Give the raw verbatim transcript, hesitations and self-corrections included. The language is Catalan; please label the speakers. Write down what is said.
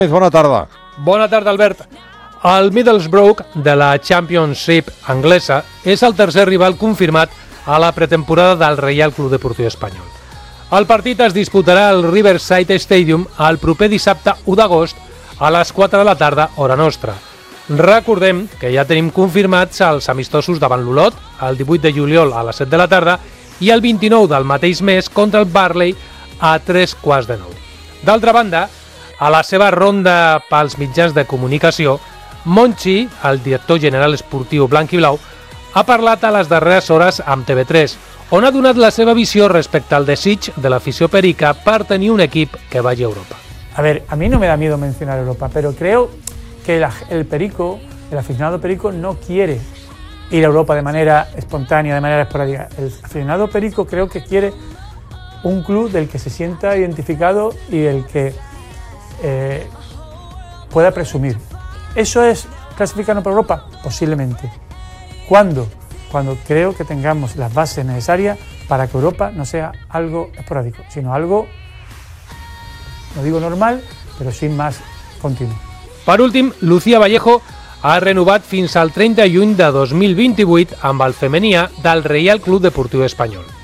Speaker 1: Bona tarda.
Speaker 2: Bona tarda, Albert. El Middlesbrough, de la Championship anglesa, és el tercer rival confirmat a la pretemporada del Reial Club Deportiu Espanyol. El partit es disputarà al Riverside Stadium el proper dissabte u d'agost a les quatre de la tarda, hora nostra. Recordem que ja tenim confirmats els amistosos davant l'Olot, el divuit de juliol a les set de la tarda i el vint-i-nou del mateix mes contra el Burnley a tres quarts de nou. D'altra banda, a la seva ronda pels mitjans de comunicació, Monchi, el director general esportiu blanc i blau, ha parlat a les darreres hores amb T V tres, on ha donat la seva visió respecte al desig de l'afició perica per tenir un equip que vagi a Europa.
Speaker 3: A ver, a mí no me da miedo mencionar Europa, pero creo que el, el perico, el aficionado perico no quiere ir a Europa de manera espontánea, de manera esporádica. El aficionado perico creo que quiere un club del que se sienta identificado y del que eh, pueda presumir. ¿Eso es clasificarnos para Europa? Posiblemente. ¿Cuándo? Cuando creo que tengamos las bases necesarias para que Europa no sea algo esporádico, sino algo, no digo normal, pero sí más continuo.
Speaker 2: Per últim, Lucía Vallejo ha renovat fins al trenta de juny de dos mil vint-i-vuit amb el femení A del Reial Club Deportiu Espanyol.